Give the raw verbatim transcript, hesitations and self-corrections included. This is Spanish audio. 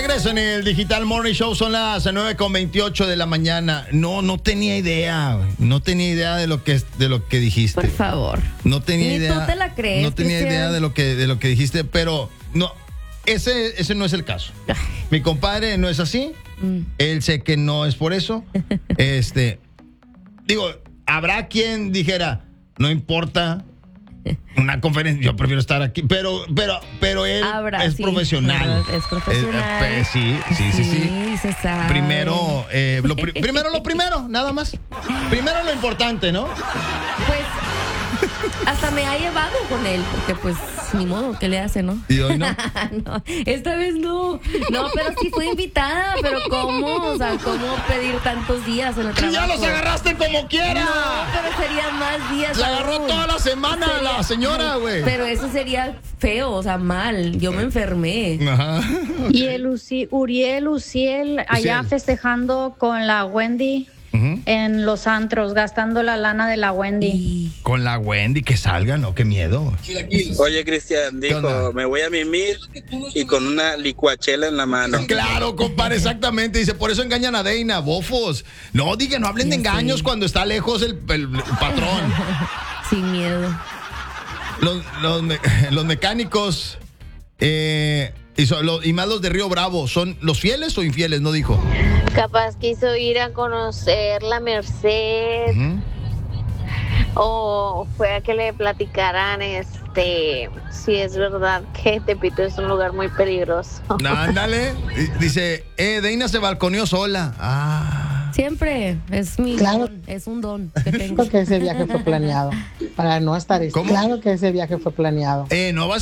regreso en el Digital Morning Show. Son las nueve con veintiocho de la mañana. No, no tenía idea, güey. No tenía idea de lo que de lo que dijiste. Por favor. No tenía Ni idea. tú te la crees, No tenía Cristian. idea de lo que de lo que dijiste, pero no, ese ese no es el caso. Mi compadre no es así. Mm. Él sé que no es por eso. Este, digo, habrá quien dijera, no importa. Una conferencia, yo prefiero estar aquí, pero pero pero él Habrá, es sí, profesional. Es profesional. Eh, eh, sí, sí, sí, sí. Sí, se sabe. Primero, eh, lo pri- primero lo primero, nada más. Primero lo importante, ¿no? Pues hasta me ha llevado con él, porque pues ni modo, ¿qué le hace, no? Y hoy no. No, esta vez no. No, pero sí fui invitada, pero ¿cómo? O sea, ¿cómo pedir tantos días en el Y trabajo? ya los agarraste como quiera. No, pero serían más días. La agarró aún. toda la semana Sería- la señora, güey. Pero eso sería feo, o sea, mal. Yo me enfermé. Ajá. Y el Uci- Uriel Uciel allá Uciel. festejando con la Wendy Ujú. en los antros, gastando la lana de la Wendy. Y Con la Wendy, que salga, ¿no? Qué miedo. Oye, Cristian, ¿Qué onda? dijo, me voy a mimir y con una licuachela en la mano. Claro, compadre, exactamente. Dice, por eso engañan a Deina, bofos. No, digan, no hablen de Ya sé. engaños cuando está lejos el, el- el patrón. sin miedo. Los, los, me- los mecánicos eh, y, so- lo- y más los de Río Bravo, ¿son los fieles o infieles? No dijo. Capaz quiso ir a conocer la Merced Ujú. o fue a que le platicaran este si es verdad que Tepito es un lugar muy peligroso. Ándale. Y dice, eh, Deina se balconeó sola. Ah. Siempre es mi Claro. don, es un don que tengo. Claro que ese viaje fue planeado. Para no estar... ¿Cómo? Claro que ese viaje fue planeado. Eh, no vas